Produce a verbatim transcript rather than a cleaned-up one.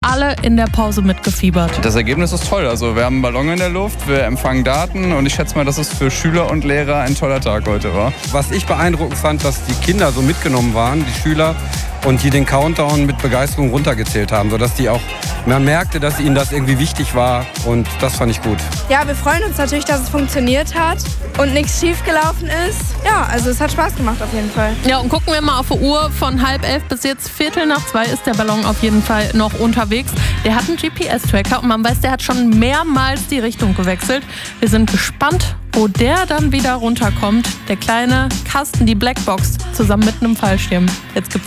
alle in der Pause mitgefiebert. Das Ergebnis ist toll. Also wir haben einen Ballon in der Luft, wir empfangen Daten und ich schätze mal, dass es für Schüler und Lehrer ein toller Tag heute war. Was ich beeindruckend fand, dass die Kinder so mitgenommen waren, die Schüler, und die den Countdown mit Begeisterung runtergezählt haben, sodass die auch, man merkte, dass ihnen das irgendwie wichtig war und das fand ich gut. Ja, wir freuen uns natürlich, dass es funktioniert hat und nichts schiefgelaufen ist. Ja, also es hat Spaß gemacht auf jeden Fall. Ja, und gucken wir mal auf die Uhr. Von halb elf bis jetzt Viertel nach zwei ist der Ballon auf jeden Fall noch unterwegs. Der hat einen G P S-Tracker und man weiß, der hat schon mehrmals die Richtung gewechselt. Wir sind gespannt, wo der dann wieder runterkommt. Der kleine Kasten, die Blackbox, zusammen mit einem Fallschirm. Jetzt gibt's